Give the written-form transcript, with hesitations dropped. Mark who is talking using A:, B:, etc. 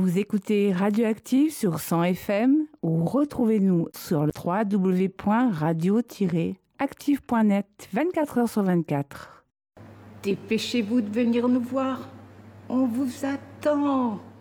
A: Vous écoutez Radioactive sur 100 FM ou retrouvez-nous sur le www.radio-active.net 24 heures sur 24.
B: Dépêchez-vous de venir nous voir. On vous attend.